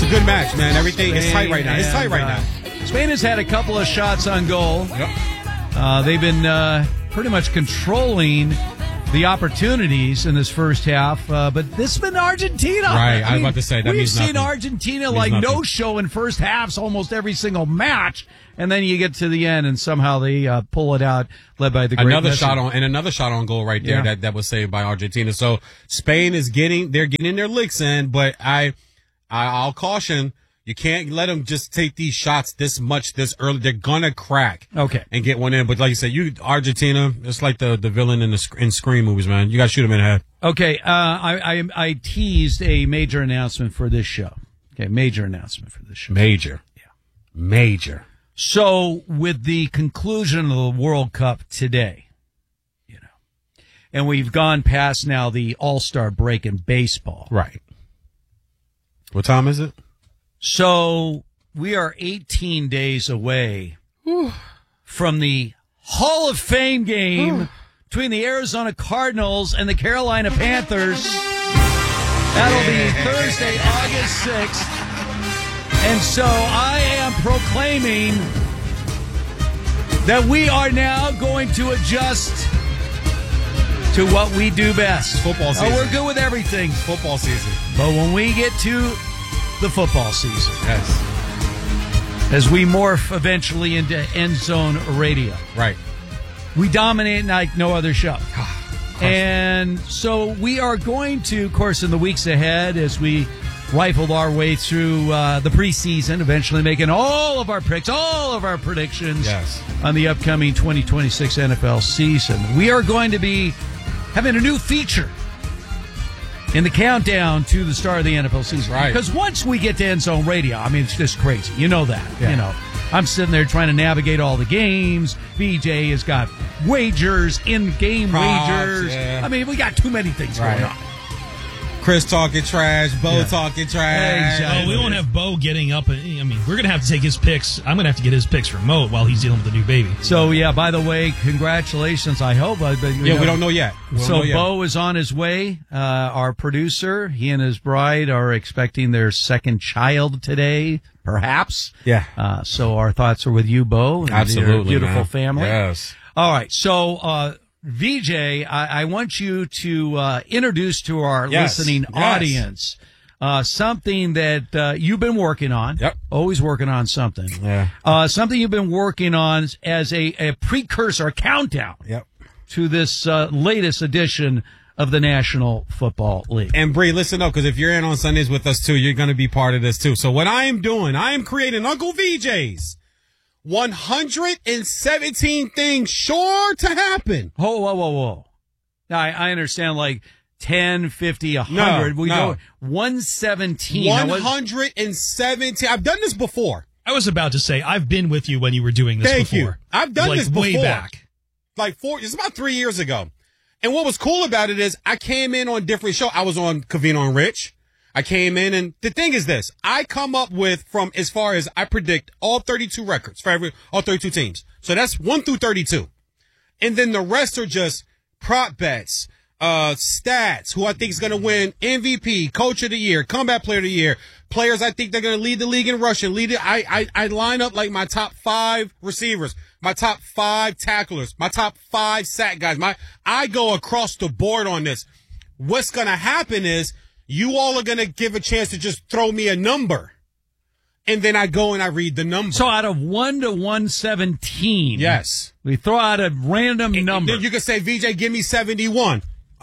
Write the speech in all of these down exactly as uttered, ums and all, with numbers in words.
a good match, man. Everything Spain is tight right now. It's tight right uh, now. Spain has had a couple of shots on goal. Yep. Uh, they've been uh, pretty much controlling the opportunities in this first half, uh, but this has been Argentina. Right, I, I was mean, about to say, that we've means seen nothing. Argentina Means like nothing. no-show in first halves almost every single match, and then you get to the end, and somehow they uh, pull it out, led by the great Another Messi. shot on and another shot on goal right there Yeah. that, that was saved by Argentina. So Spain is getting they're getting their licks in, but I, I I'll caution. You can't let them just take these shots this much this early. They're gonna crack, Okay. and get one in. But like you said, you Argentina, it's like the, the villain in the sc- in Scream movies, man. You got to shoot them in the head. Okay, uh, I, I I teased a major announcement for this show. Okay, major announcement for this show. Major, Yeah. major. So, with the conclusion of the World Cup today, you know, and we've gone past now the All-Star break in baseball. Right. What time is it? So, we are eighteen days away from the Hall of Fame game between the Arizona Cardinals and the Carolina Panthers. That'll be Thursday, August sixth. And so I am proclaiming that we are now going to adjust to what we do best. Football season. Oh, we're good with everything. Football season. But when we get to the football season, Yes. as we morph eventually into end zone radio, Right. we dominate like no other show. And so we are going to, of course, in the weeks ahead, as we rifled our way through uh, the preseason, eventually making all of our picks, all of our predictions Yes. on the upcoming twenty twenty-six N F L season. We are going to be having a new feature in the countdown to the start of the N F L season. Right. Because once we get to End Zone Radio, I mean, it's just crazy. You know that. Yeah. You know, I'm sitting there trying to navigate all the games. B J has got wagers, in-game Props, wagers. yeah. I mean, we got too many things Right. going on. Chris talking trash, Bo Yeah. talking trash. Exactly. Oh, we won't have Bo getting up. I mean, we're going to have to take his picks. I'm going to have to get his picks remote while he's dealing with the new baby. So, yeah, by the way, congratulations, I hope. But, you Yeah, know, we don't know yet. We don't So know yet. Bo is on his way. Uh, our producer, he and his bride are expecting their second child today, perhaps. Yeah. Uh, so our thoughts are with you, Bo, and Absolutely, your beautiful man. family. Yes. All right. So, uh, V J, I, I want you to uh, introduce to our Yes. listening Yes. audience uh, something that uh, you've been working on. Yep. Always working on something. Yeah. Uh, something you've been working on as a, a precursor countdown Yep. to this uh, latest edition of the National Football League. And Bree, listen up, because if you're in on Sundays with us too, you're going to be part of this too. So what I am doing, I am creating Uncle V J's one hundred seventeen things sure to happen. Whoa, whoa, whoa, whoa. Now, I, I understand like ten, fifty, one hundred. No, we no. know one seventeen. I one was- hundred seventeen. I've done this before. I was about to say, I've been with you when you were doing this Thank before. you. I've done like, this before. way back. Like four, it's about three years ago. And what was cool about it is I came in on different shows. I was on Covino and Rich. I came in, and the thing is this, I come up with from as far as I predict all thirty-two records for every, all thirty-two teams. So that's one through thirty-two. And then the rest are just prop bets, uh, stats, who I think is going to win M V P, coach of the year, comeback player of the year, players I think they're going to lead the league in rushing, lead it. I, I, I line up like my top five receivers, my top five tacklers, my top five sack guys. My, I go across the board on this. What's going to happen is you all are going to give a chance to just throw me a number. And then I go and I read the number. So out of one to one seventeen. Yes. We throw out a random And number. then you can say, V J, give me seventy-one.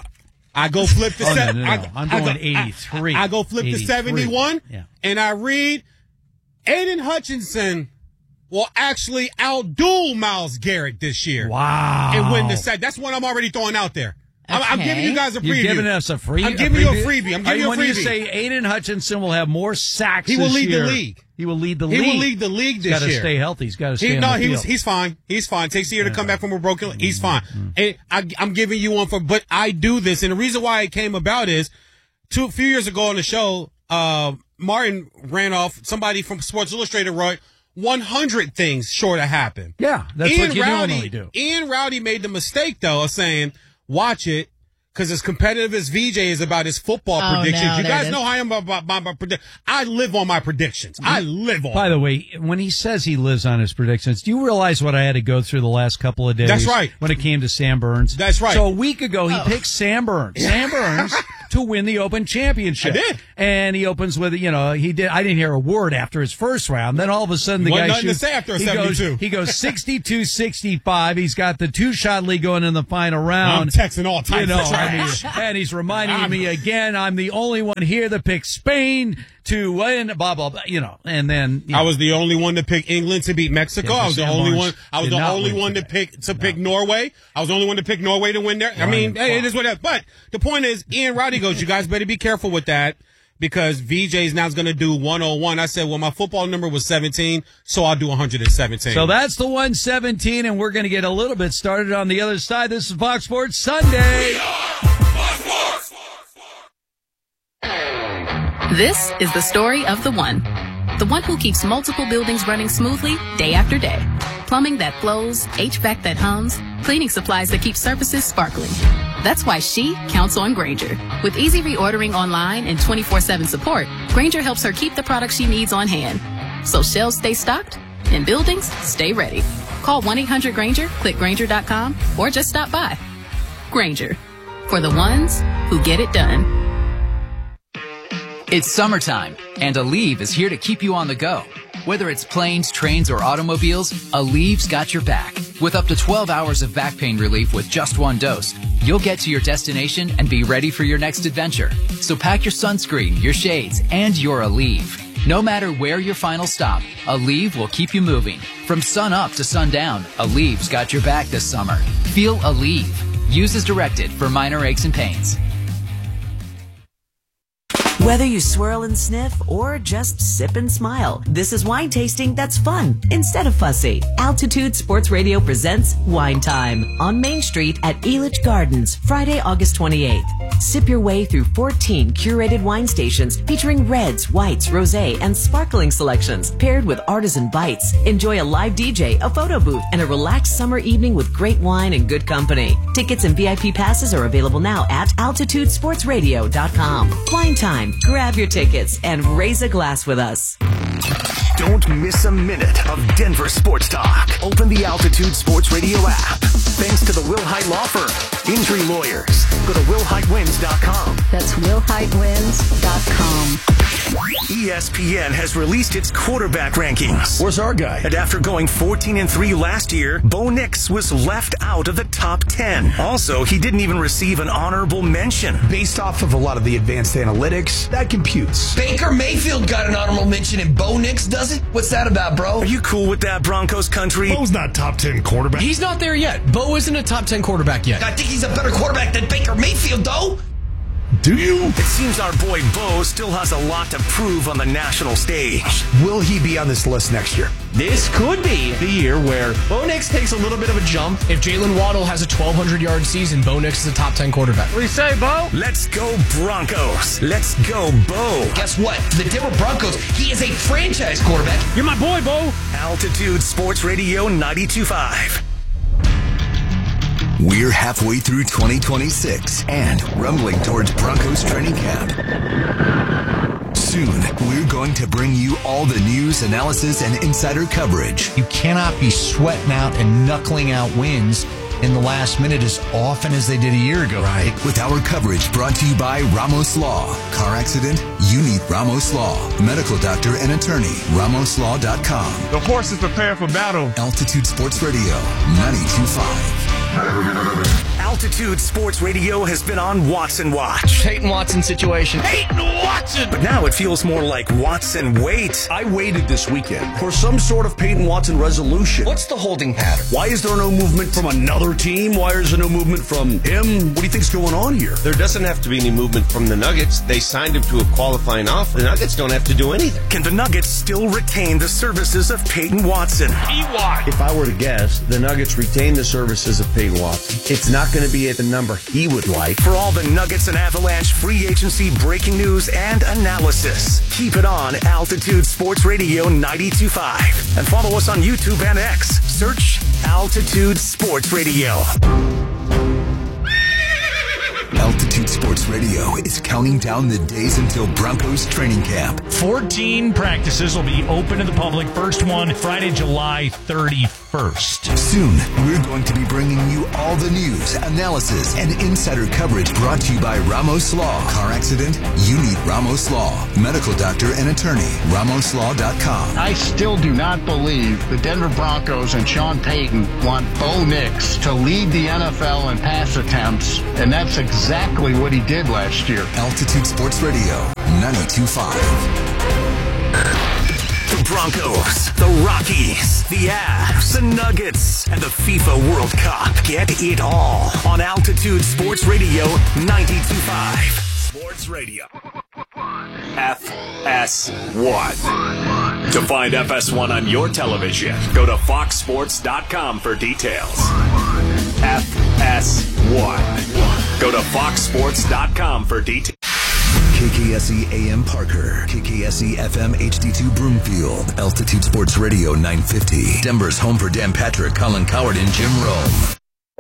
I go flip to Oh, no, seven. no, no. I, I'm I going go, eighty-three. I, I go flip to eighty-three. seventy-one. Yeah. And I read Aiden Hutchinson will actually outduel Myles Garrett this year. Wow. And win the set. That's what I'm already throwing out there. I'm, I'm Okay. giving you guys a preview. You're giving us a free. I'm giving you a freebie. I'm giving you a When you freebie. say Aiden Hutchinson will have more sacks, He will this lead the year, league. He will lead the He league. will lead the league He's this got to year. stay healthy. He's got to stay. He, on no, the he field. was. He's fine. He's fine. Takes a year to come back from a broken leg. He's fine. And I, I'm giving you one for. But I do this, and the reason why it came about is, two a few years ago on the show, uh, Martin ran off. Somebody from Sports Illustrated wrote one hundred things sure to happen. Yeah, that's Ian what you Rowdy, normally do. Ian Rowdy made the mistake though of saying, "Watch it." because as competitive as V J is about his football Oh, predictions, no, you there guys it is. know how I am about my, my predict. I live on my predictions. I live on. By the way, when he says he lives on his predictions, do you realize what I had to go through the last couple of days? That's right. When it came to Sam Burns. That's right. So a week ago, he Oh. picked Sam Burns. Sam Burns to win the Open Championship. I did. And he opens with, you know, he did. I didn't hear a word after his first round. Then all of a sudden, the Wasn't guy nothing to shoots. say after a he goes, seventy-two. he goes sixty-two sixty-five. He's got the two-shot lead going in the final round. I'm texting all types You know, of trash. I mean, and he's reminding I'm- me again, I'm the only one here that picked Spain to win, blah, blah, blah, you know, and then. You I know, was the only one to pick England to beat Mexico. Yeah, I was the Sam only Barnes one. I was did the not only win one to today. pick to pick Norway. I was the only one to pick Norway to win there. I Ryan mean, hey, it Clark. is what it is. But the point is, Ian Roddy goes, you guys better be careful with that because V J's now going to do one oh one. I said, well, my football number was seventeen, so I'll do one hundred seventeen. So that's the one seventeen, and we're going to get a little bit started on the other side. This is Fox Sports Sunday. This is the story of the one. The one who keeps multiple buildings running smoothly day after day. Plumbing that flows, H V A C that hums, cleaning supplies that keep surfaces sparkling. That's why she counts on Grainger. With easy reordering online and twenty-four seven support, Grainger helps her keep the products she needs on hand. So shelves stay stocked and buildings stay ready. Call one eight hundred Grainger, click Grainger dot com, or just stop by. Grainger. For the ones who get it done. It's summertime, and Aleve is here to keep you on the go. Whether it's planes, trains, or automobiles, Aleve's got your back. With up to twelve hours of back pain relief with just one dose, you'll get to your destination and be ready for your next adventure. So pack your sunscreen, your shades, and your Aleve. No matter where your final stop, Aleve will keep you moving. From sun up to sundown, Aleve's got your back this summer. Feel Aleve. Use as directed for minor aches and pains. Whether you swirl and sniff or just sip and smile, this is wine tasting that's fun instead of fussy. Altitude Sports Radio presents Wine Time on Main Street at Elitch Gardens, Friday, August twenty-eighth. Sip your way through fourteen curated wine stations featuring reds, whites, rosé, and sparkling selections paired with artisan bites. Enjoy a live D J, a photo booth, and a relaxed summer evening with great wine and good company. Tickets and V I P passes are available now at altitude sports radio dot com. Wine Time. Grab your tickets and raise a glass with us. Don't miss a minute of Denver sports talk. Open the Altitude Sports Radio app. Thanks to the Will Hite Law Firm. Injury lawyers. Go to will hite wins dot com. That's will hite wins dot com. E S P N has released its quarterback rankings. Where's our guy? And after going fourteen and three last year, Bo Nix was left out of the top ten. Also, he didn't even receive an honorable mention. Based off of a lot of the advanced analytics, that computes. Baker Mayfield got an honorable mention and Bo Nix doesn't? What's that about, bro? Are you cool with that, Broncos country? Bo's not top ten quarterback. He's not there yet. Bo isn't a top ten quarterback yet. I think he's a better quarterback than Baker Mayfield, though. Do you? It seems our boy Bo still has a lot to prove on the national stage. Will he be on this list next year? This could be the year where Bo Nix takes a little bit of a jump. If Jalen Waddle has a twelve hundred yard season, Bo Nix is a top ten quarterback. What do you say, Bo? Let's go Broncos. Let's go Bo. Guess what? The Denver Broncos, he is a franchise quarterback. You're my boy, Bo. Altitude Sports Radio ninety-two point five. We're halfway through twenty twenty-six and rumbling towards Broncos training camp. Soon, we're going to bring you all the news, analysis, and insider coverage. You cannot be sweating out and knuckling out wins in the last minute as often as they did a year ago. Right. With our coverage brought to you by Ramos Law. Car accident? You need Ramos Law. Medical doctor and attorney. ramos law dot com. The horse is prepared for battle. Altitude Sports Radio ninety-two point five. Altitude Sports Radio has been on Watson Watch. Peyton Watson situation. Peyton Watson! But now it feels more like Watson Wait. I waited this weekend for some sort of Peyton Watson resolution. What's the holding pattern? Why is there no movement from another team? Why is there no movement from him? What do you think's going on here? There doesn't have to be any movement from the Nuggets. They signed him to a qualifying offer. The Nuggets don't have to do anything. Can the Nuggets still retain the services of Peyton Watson? E-Watt. If I were to guess, the Nuggets retain the services of Peyton Watson. It's not going to be at the number he would like. For all the Nuggets and Avalanche free agency breaking news and analysis, keep it on Altitude Sports Radio ninety-two point five. And follow us on YouTube and X. Search Altitude Sports Radio. Altitude Sports Radio is counting down the days until Broncos training camp. fourteen practices will be open to the public. First one, Friday, July thirty-first. Soon, we're going to be bringing you all the news, analysis, and insider coverage brought to you by Ramos Law. Car accident? You need Ramos Law. Medical doctor and attorney. Ramos Law dot com. I still do not believe the Denver Broncos and Sean Payton want Bo Nix to lead the N F L in pass attempts, and that's exactly what he did last year. Altitude Sports Radio, ninety-two point five. The Broncos, the Rockies, the Avs, the Nuggets, and the FIFA World Cup. Get it all on Altitude Sports Radio ninety-two point five. Sports Radio. F S one. To find F S one on your television, go to fox sports dot com for details. F S one. Go to fox sports dot com for details. K K S E A M Parker, K K S E F M H D two Broomfield, Altitude Sports Radio nine fifty. Denver's home for Dan Patrick, Colin Coward, and Jim Rome.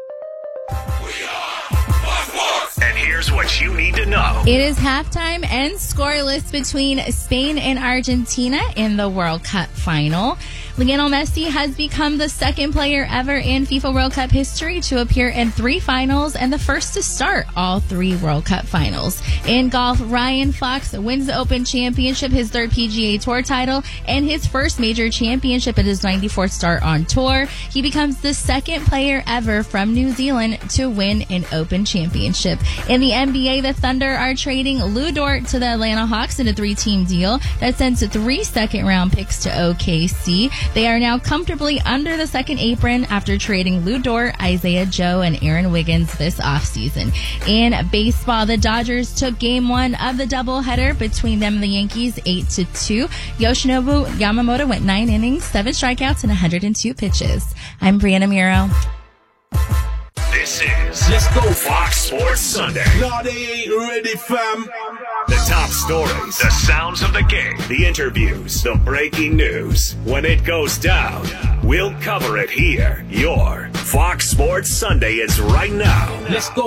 And here's what you need to know. It is halftime and scoreless between Spain and Argentina in the World Cup final. Lionel Messi has become the second player ever in FIFA World Cup history to appear in three finals and the first to start all three World Cup finals. In golf, Ryan Fox wins the Open Championship, his third P G A Tour title, and his first major championship at his ninety-fourth start on tour. He becomes the second player ever from New Zealand to win an Open Championship. In the N B A, the Thunder are trading Lou Dort to the Atlanta Hawks in a three-team deal that sends three second-round picks to O K C. They are now comfortably under the second apron after trading Lou Dort, Isaiah Joe, and Aaron Wiggins this offseason. In baseball, the Dodgers took game one of the doubleheader between them and the Yankees eight to two. Yoshinobu Yamamoto went nine innings, seven strikeouts, and one hundred two pitches. I'm Brianna Muro. This is Let's Go Fox Sports Sunday. No, they ain't ready, fam. The top stories, the sounds of the game, the interviews, the breaking news. When it goes down, we'll cover it here. Your Fox Sports Sunday is right now. Let's go.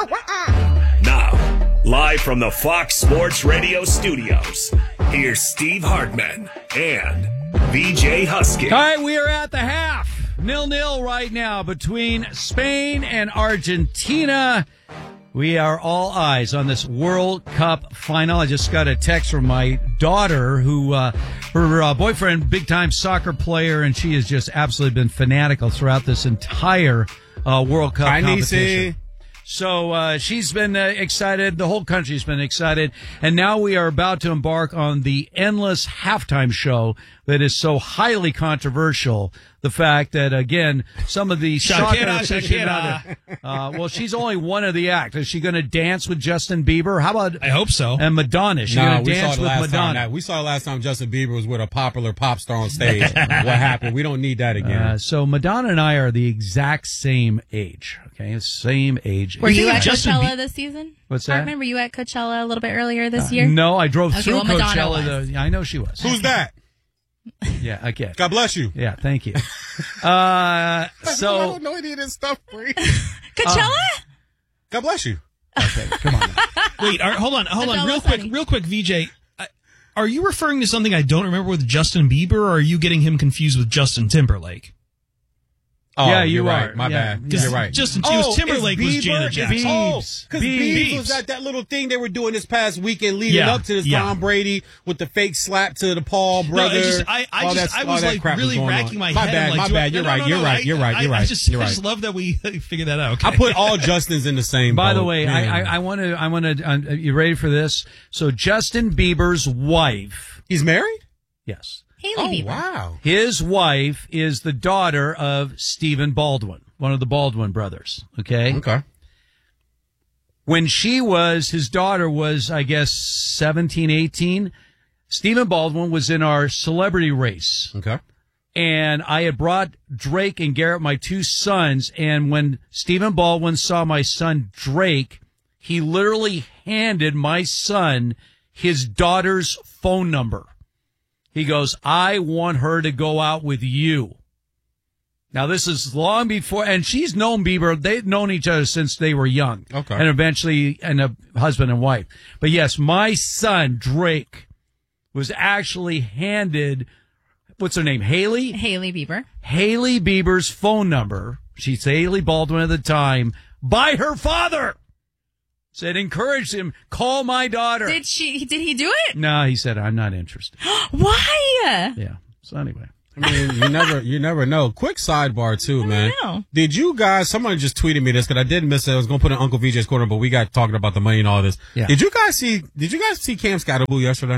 Now, live from the Fox Sports Radio studios, here's Steve Hartman and V J Husky. All right, we are at the half. Nil-nil right now between Spain and Argentina. We are all eyes on this World Cup final. I just got a text from my daughter who, uh, her uh, boyfriend, big-time soccer player, and she has just absolutely been fanatical throughout this entire uh, World Cup Hi, competition. Niecy. So uh, she's been uh, excited. The whole country's been excited. And now we are about to embark on the endless halftime show that is so highly controversial. The fact that, again, some of the soccer Shakira, aficionados, uh, well, she's only one of the act. Is she going to dance with Justin Bieber? How about? I hope so. And Madonna. Is she no, going to we saw dance the with last Madonna? time that, we saw the last time Justin Bieber was with a popular pop star on stage. What happened? We don't need that again. Uh, so Madonna and I are the exact same age. Okay, same age. Were you at Justin Coachella Be- this season? What's that? Remember you at Coachella a little bit earlier this Uh, year? No, I drove Okay, through well, Madonna Coachella. was. The, I know she was. Who's that? Yeah, okay. God bless you. Yeah, thank you. Uh, so I don't know any of this stuff, Bree. Coachella? Uh, God bless you. Okay, come on. Now. Wait, are, hold on, hold on, Coachella real Sunny. quick, real quick, V J. Uh, are you referring to something I don't remember with Justin Bieber, or are you getting him confused with Justin Timberlake? Oh, Yeah, you you're right. are. My Yeah, bad. yeah. You're right. Justin, Oh, it was it's Timberlake was Bieber? Janet It's Jackson. Oh, Biebs. because Biebs. Biebs was at that little thing they were doing this past weekend leading Yeah, up to this yeah. Tom Brady with the fake slap to the Paul No, brother. it's just, I, I all just, that, I all was that like crap really was going racking on. my My head. bad, like, my do I- bad. You're no, right. no, You're no, right. I- You're right. I- You're right. I just, You're I right. just love that we figured that out. Okay. I put all Justins in the same By boat. the way, I, I, Man. I want to. I want to. Uh, you ready for this? So Justin Bieber's wife. He's married? Yes. Haley Oh, Bieber. wow. His wife is the daughter of Stephen Baldwin, one of the Baldwin brothers. Okay. Okay. When she was, his daughter was, I guess, seventeen, eighteen. Stephen Baldwin was in our celebrity race. Okay. And I had brought Drake and Garrett, my two sons. And when Stephen Baldwin saw my son Drake, he literally handed my son his daughter's phone number. He goes, I want her to go out with you. Now, this is long before, and she's known Bieber. They've known each other since they were young. Okay. And eventually, and a husband and wife. But yes, my son, Drake, was actually handed, what's her name, Haley? Haley Bieber. Haley Bieber's phone number. She's Haley Baldwin at the time, by her father. Said, encouraged him, call my daughter. Did she? Did he do it? No, he said, I'm not interested. Why? Yeah. So anyway. I mean, you never, you never know. Quick sidebar too, man. know. Did you guys? Somebody just tweeted me this because I didn't miss it. I was gonna put it in Uncle V J's corner, but we got talking about the money and all this. Yeah. Did you guys see? Did you guys see Cam Scatterboo yesterday?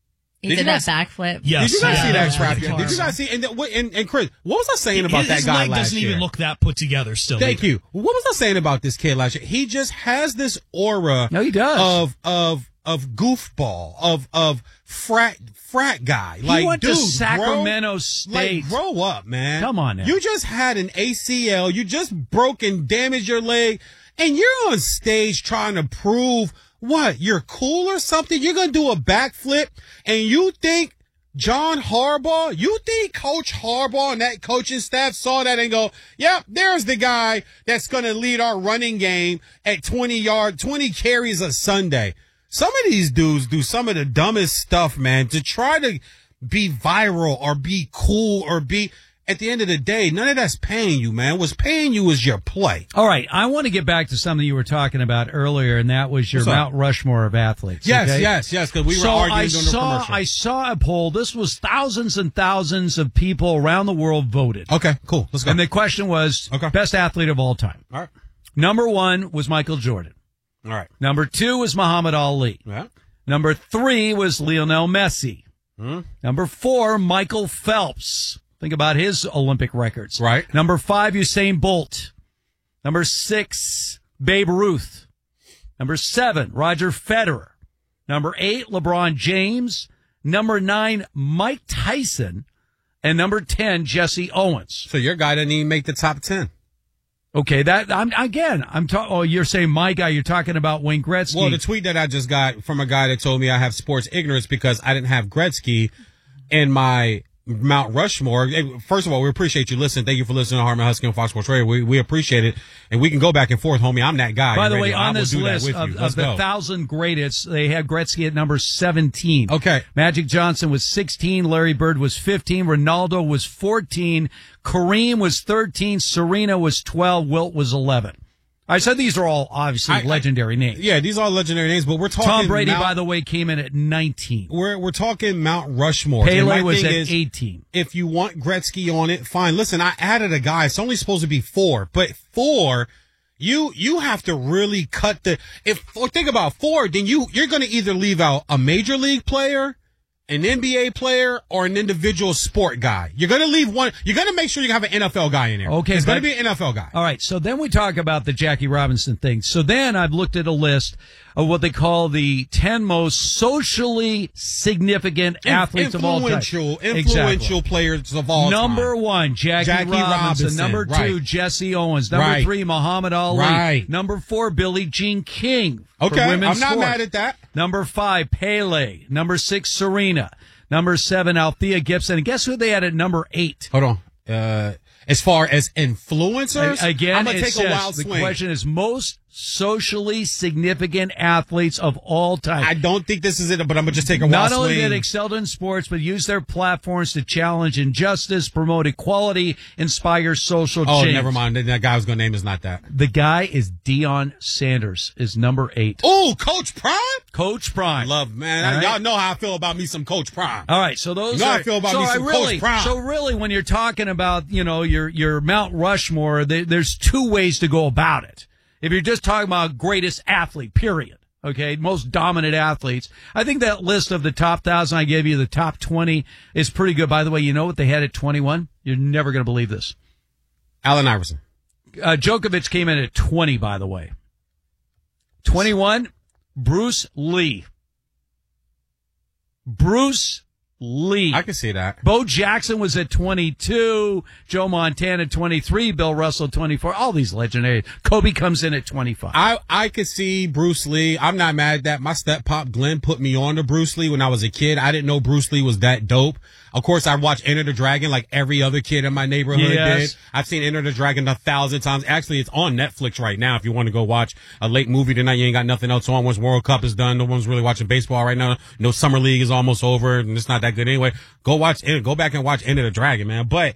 He Did did you that guys- backflip. Yes. Did you guys Yeah, see that was crap? horrible. Did you guys see? And, and, and Chris, what was I saying about his, that his guy leg last doesn't year? even look that put together still. Thank either. you. What was I saying about this kid last year? He just has this aura. No, he does. Of of of goofball of of frat frat guy. Like, he went dude, to Sacramento grow, State. Like, grow up, man. Come on now. You just had an A C L. You just broke and damaged your leg, and you're on stage trying to prove what? You're cool or something? You're gonna do a backflip, and you think John Harbaugh, you think Coach Harbaugh and that coaching staff saw that and go, yep, there's the guy that's going to lead our running game at twenty yard, twenty carries a Sunday. Some of these dudes do some of the dumbest stuff, man, to try to be viral or be cool or be, at the end of the day, none of that's paying you, man. What's paying you is your play. All right, I want to get back to something you were talking about earlier, and that was your What's up? Mount Rushmore of athletes. Yes, okay? yes, yes, because we were so arguing I during the saw, commercial. I saw a poll. This was thousands and thousands of people around the world voted. Okay, cool. Let's go. And the question was, Okay. best athlete of all time. All right. Number one was Michael Jordan. All right. Number two was Muhammad Ali. Yeah. Number three was Lionel Messi. Hmm. Number four, Michael Phelps. Think about his Olympic records. Right. Number five, Usain Bolt. Number six, Babe Ruth. Number seven, Roger Federer. Number eight, LeBron James. Number nine, Mike Tyson. And number ten, Jesse Owens. So your guy didn't even make the top ten. Okay, that I'm again. I'm talking. Oh, you're saying my guy. You're talking about Wayne Gretzky. Well, the tweet that I just got from a guy that told me I have sports ignorance because I didn't have Gretzky in my Mount Rushmore. First of all, we appreciate you listening. Thank you for listening to Harmon Husky on Fox Sports Radio. We, we appreciate it. And we can go back and forth, homie. I'm that guy. By You the ready? way, I on will this do that list with of, you. of Let's the go. thousand greatest, they had Gretzky at number seventeen. Okay. Magic Johnson was sixteen. Larry Bird was fifteen. Ronaldo was fourteen. Kareem was thirteen. Serena was twelve. Wilt was eleven. I said these are all obviously I- I- legendary names. Yeah, these are legendary names, but we're talking Tom Brady, Mount, by the way, came in at nineteen. We're we're talking Mount Rushmore. And Pele my was thing at is, eighteen. If you want Gretzky on it, fine. Listen, I added a guy. It's only supposed to be four, but four, you you have to really cut the. If or think about four, then you you're going to either leave out a major league player, an N B A player, or an individual sport guy. You're going to leave one. You're going to make sure you have an N F L guy in there. Okay, it's going to but- be an N F L guy. All right, so then we talk about the Jackie Robinson thing. So then I've looked at a list of what they call the ten most socially significant athletes of all time. Influential, influential Exactly. players of all Number time. one, Jackie, Jackie Robinson. Robinson, Number two, right. Jesse Owens. Number Right. three, Muhammad Ali. Right. Number four, Billie Jean King. for Okay, I'm women's not sports. mad at that. Number five, Pele. Number six, Serena. Number seven, Althea Gibson. And guess who they had at number eight? Hold on. Uh, as far as influencers, A- Again, I'm gonna it take says, a wild the swing. question is most socially significant athletes of all time. I don't think this is it, but I'm gonna just take a wild Not swing. only that excelled in sports, but used their platforms to challenge injustice, promote equality, inspire social oh, change. never mind. That guy I was gonna name is not that. The guy is Deion Sanders, is number eight. Oh, Coach Prime. Coach Prime. Love, man. All right. Y'all know how I feel about me some Coach Prime. All right, so those You know how are, I feel about so me I some Coach really, Prime. So really, when you're talking about, you know, your your Mount Rushmore, there, there's two ways to go about it. If you're just talking about greatest athlete, period, okay, most dominant athletes, I think that list of the top thousand I gave you, the top twenty, is pretty good. By the way, you know what they had at twenty-one? You're never going to believe this. Allen Iverson. Uh, Djokovic came in at twenty, by the way. twenty-one, Bruce Lee. Bruce Lee. I can see that. Bo Jackson was at twenty-two. Joe Montana twenty-three. Bill Russell twenty-four. All these legendary. Kobe comes in at twenty-five. I, I could see Bruce Lee. I'm not mad at that. My step pop Glenn put me on to Bruce Lee when I was a kid. I didn't know Bruce Lee was that dope. Of course, I watched Enter the Dragon like every other kid in my neighborhood Yes. did. I've seen Enter the Dragon a thousand times. Actually, it's on Netflix right now if you want to go watch a late movie tonight. You ain't got nothing else on once World Cup is done. No one's really watching baseball right now. No Summer League is almost over, and it's not that good anyway. Go watch, go back and watch Enter the Dragon, man. But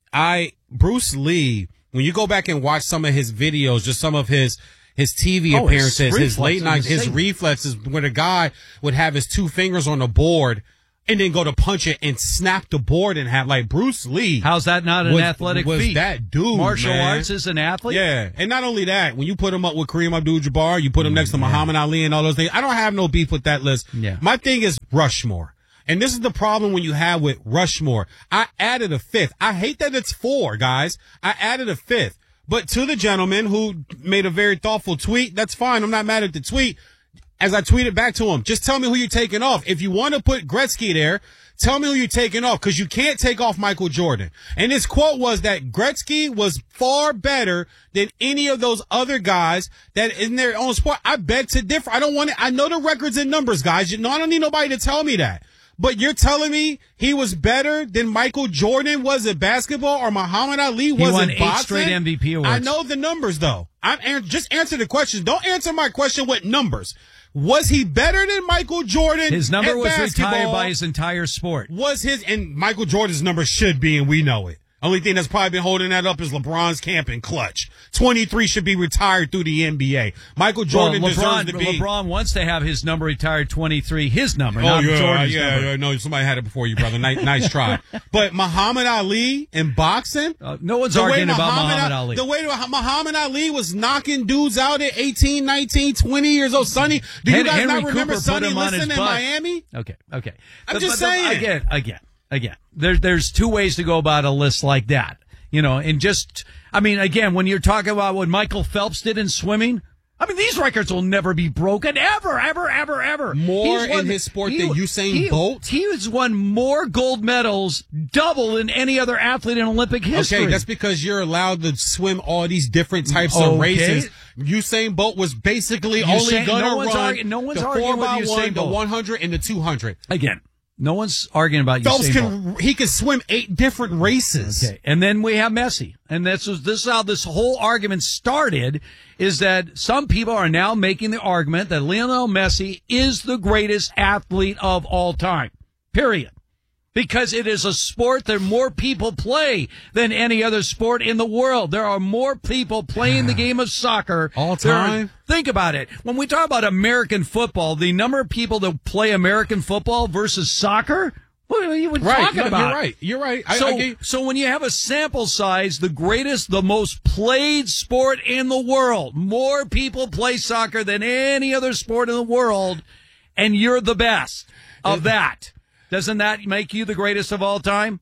I, Bruce Lee, when you go back and watch some of his videos, just some of his his T V Oh, his appearances, his late reflexes, nights, his insane. reflexes, when a guy would have his two fingers on the board and then go to punch it and snap the board and have like Bruce Lee. How's that not an was, athletic was feat? that dude, Martial man. arts is an athlete? Yeah. And not only that, when you put him up with Kareem Abdul-Jabbar, you put him next to Muhammad Ali and all those things. I don't have no beef with that list. Yeah. My thing is Rushmore. And this is the problem when you have with Rushmore. I added a fifth. I hate that it's four, guys. I added a fifth. But to the gentleman who made a very thoughtful tweet, that's fine. I'm not mad at the tweet. As I tweeted back to him, just tell me who you're taking off. If you want to put Gretzky there, tell me who you're taking off, because you can't take off Michael Jordan. And his quote was that Gretzky was far better than any of those other guys that in their own sport. I beg to differ. I don't want to, I know the records and numbers, guys. You know, I don't need nobody to tell me that. But you're telling me he was better than Michael Jordan was at basketball or Muhammad Ali was won in eight boxing? straight M V P awards. I know the numbers, though. I'm an- just answer the question. Don't answer my question with numbers. Was he better than Michael Jordan? His number at was basketball? retired by his entire sport. Was his, and Michael Jordan's number should be, and we know it. Only thing that's probably been holding that up is LeBron's camp and clutch. twenty-three should be retired through the N B A. Michael Jordan well, deserves LeBron, to be. LeBron wants to have his number retired twenty-three, his number, Oh, not yeah, Jordan's yeah, number. yeah, no, somebody had it before you, brother. Nice, nice try. But Muhammad Ali in boxing? Uh, no one's the way arguing about Muhammad Muhammad A- Ali. The way Muhammad Ali was knocking dudes out at eighteen, nineteen, twenty years old. Sonny, do you Hen- guys Henry not remember Cooper put Sonny him on his Liston in butt. Miami? Okay, okay. I'm But- just but- saying. Again, again, again. There, there's two ways to go about a list like that. You know, and just, I mean, again, when you're talking about what Michael Phelps did in swimming, I mean, these records will never be broken, ever, ever, ever, ever. More He's won- in his sport he- than Usain he- Bolt? He has won more gold medals, double than any other athlete in Olympic history. Okay, that's because you're allowed to swim all these different types of Okay. races. Usain Bolt was basically Usain- only going to no one's run argu- no one's the arguing four with by Usain one, the Bolt. one hundred, and the two hundred. Again, no one's arguing about Phelps Usain Bolt. can he can swim eight different races. Okay, and then we have Messi, and this is this is how this whole argument started. Is that some people are now making the argument that Lionel Messi is the greatest athlete of all time. Period. Because it is a sport that more people play than any other sport in the world. There are more people playing the game of soccer all There are- time. think about it. When we talk about American football, the number of people that play American football versus soccer, what are you even Right, talking no, about? you're right. You're right. I- So, I get- so when you have a sample size, the greatest, the most played sport in the world, more people play soccer than any other sport in the world, and you're the best of that. Doesn't that make you the greatest of all time?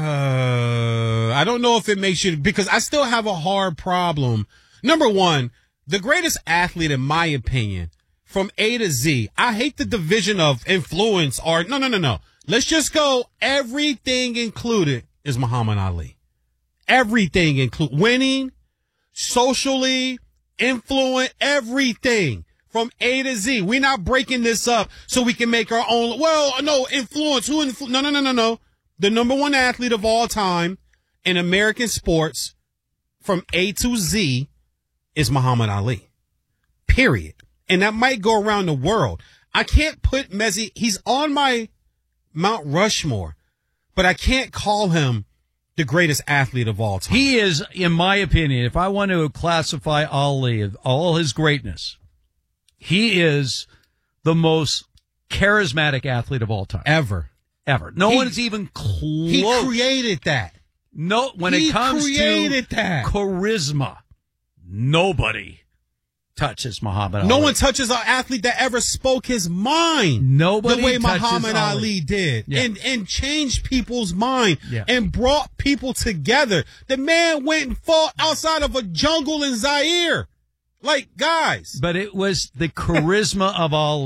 Uh, I don't know if it makes you, because I still have a hard problem. Number one, the greatest athlete, in my opinion, from A to Z. I hate the division of influence or no, no, no, no. Let's just go. Everything included is Muhammad Ali. Everything include winning, socially, influence, everything. From A to Z. We're not breaking this up so we can make our own. Well, no, influence. Who influ- No, no, no, no, no. The number one athlete of all time in American sports from A to Z is Muhammad Ali. Period. And that might go around the world. I can't put Messi. He's on my Mount Rushmore, but I can't call him the greatest athlete of all time. He is, in my opinion, if I want to classify Ali, all his greatness, he is the most charismatic athlete of all time. Ever. Ever. No He- one's even close. He created that. No, when He it comes created to that. charisma, nobody touches Muhammad Ali. No one touches an athlete that ever spoke his mind. Nobody the way touches Muhammad Ali. Ali did, Yeah. and and changed people's mind, Yeah. and brought people together. The man went and fought outside of a jungle in Zaire, like guys. But it was the charisma of Ali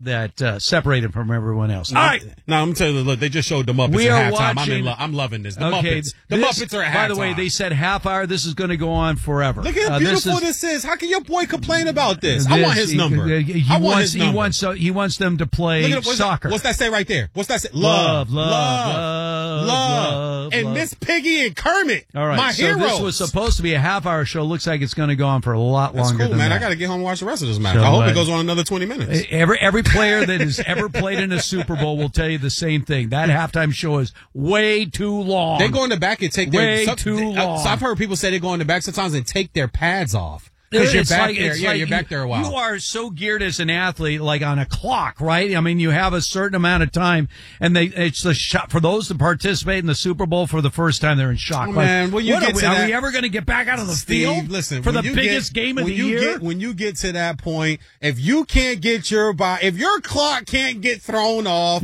that uh, separate him from everyone else. All right. Now, I'm telling you, look, they just showed the Muppets We at are halftime. I'm, watching- in lo- I'm loving this. The Okay, Muppets. The this- Muppets are at halftime. By the way, they said half hour. This is going to go on forever. Look at how Uh, beautiful this is- this is. How can your boy complain about this? I this- want his he- number. He, he I want wants. his He number. wants. Uh, he wants them to play Look at it, what's soccer. That, what's that say right there? What's that say? Love, Love, love, love, love, and love. Miss Piggy and Kermit. All right. my so heroes. this was supposed to be a half hour show. Looks like it's going to go on for a lot That's longer cool, than man. that. I got to get home and watch the rest of this match. So, I hope uh, it goes on another twenty minutes. Every every player that has ever played in a Super Bowl will tell you the same thing. That halftime show is way too long. They go in the back and take their way some- too they- uh, long. So I've heard people say they go in the back sometimes and take their pads off because you're It's back like- there. it's Yeah, like you're back there a while. You are so geared as an athlete, like on a clock, right? I mean, you have a certain amount of time, and they it's the shot for those to participate in the Super Bowl for the first time. They're in shock. Oh, Like, man, when you what get are, we, to are that- we ever going to get back out of the Steve, field? listen, for the when you biggest get- game of when the you year. Get, when you get to that point, if you can't get your body, if your clock can't get thrown off,